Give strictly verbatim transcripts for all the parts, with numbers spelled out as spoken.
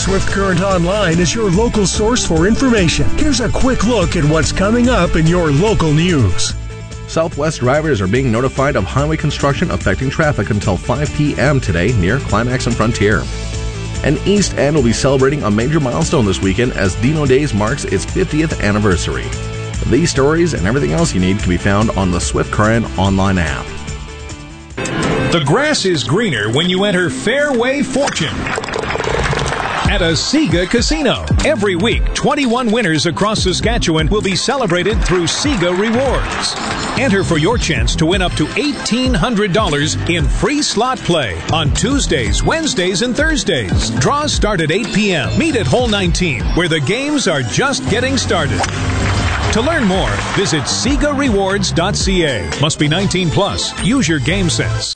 Swift Current Online is your local source for information. Here's a quick look at what's coming up in your local news. Southwest drivers are being notified of highway construction affecting traffic until five p.m. today near Climax and Frontier. And East End will be celebrating a major milestone this weekend as Dino Days marks its fiftieth anniversary. These stories and everything else you need can be found on the Swift Current Online app. The grass is greener when you enter Fairway Fortune at a Sega Casino. Every week, twenty-one winners across Saskatchewan will be celebrated through Sega Rewards. Enter for your chance to win up to eighteen hundred dollars in free slot play on Tuesdays, Wednesdays, and Thursdays. Draws start at eight p.m. Meet at Hole nineteen, where the games are just getting started. To learn more, visit Sega Rewards dot c a. Must be nineteen plus. Use your game sense.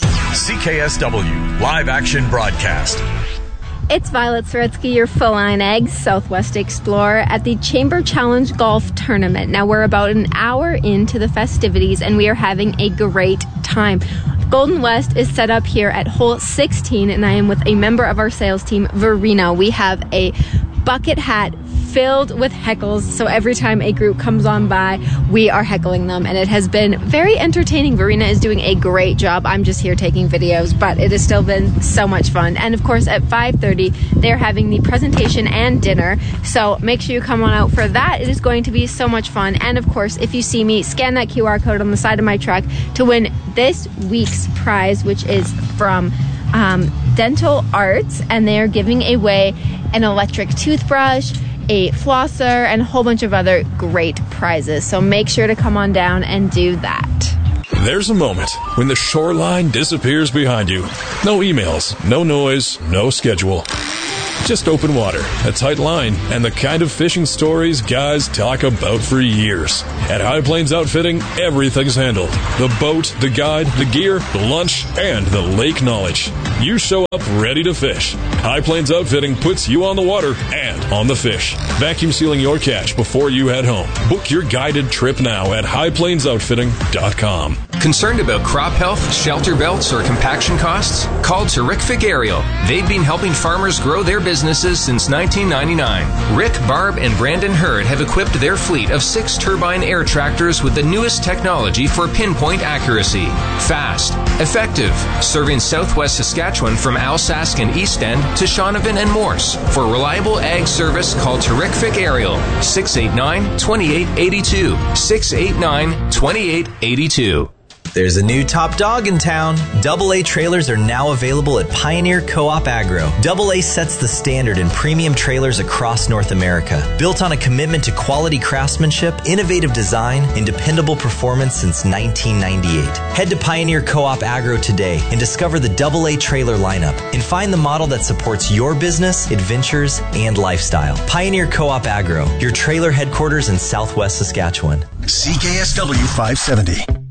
C K S W Live Action Broadcast. It's Violet Soretsky, your Feline Eggs Southwest Explorer at the Chamber Challenge Golf Tournament. Now, we're about an hour into the festivities, and we are having a great time. Golden West is set up here at hole sixteen, and I am with a member of our sales team, Verena. We have a bucket hat filled with heckles, so every time a group comes on by, we are heckling them, and it has been very entertaining. Verena is doing a great job. I'm just here taking videos, but it has still been so much fun. And of course, at five thirty, they're having the presentation and dinner, so make sure you come on out for that. It is going to be so much fun. And of course, if you see me, scan that Q R code on the side of my truck to win this week's prize, which is from um, Dental Arts, and they are giving away an electric toothbrush, a flosser, and a whole bunch of other great prizes. So make sure to come on down and do that. There's a moment when the shoreline disappears behind you. No emails, no noise, no schedule. Just open water, a tight line, and the kind of fishing stories guys talk about for years. At High Plains Outfitting, everything's handled. The boat, the guide, the gear, the lunch, and the lake knowledge. You show up ready to fish. High Plains Outfitting puts you on the water and on the fish. Vacuum sealing your catch before you head home. Book your guided trip now at high plains outfitting dot com. Concerned about crop health, shelter belts, or compaction costs? Call Terrific Aerial. They've been helping farmers grow their businesses since nineteen ninety-nine. Rick, Barb, and Brandon Hurd have equipped their fleet of six turbine air tractors with the newest technology for pinpoint accuracy. Fast, effective, serving southwest Saskatchewan from Alsace and East End to Shaunavon and Morse. For reliable ag service, call Terrific Aerial, six eight nine, two eight eight two, six eight nine, two eight eight two. There's a new top dog in town. Double A trailers are now available at Pioneer Co-op Agro. Double A sets the standard in premium trailers across North America. Built on a commitment to quality craftsmanship, innovative design, and dependable performance since nineteen ninety-eight. Head to Pioneer Co-op Agro today and discover the Double A trailer lineup and find the model that supports your business, adventures, and lifestyle. Pioneer Co-op Agro, your trailer headquarters in Southwest Saskatchewan. C K S W five seventy.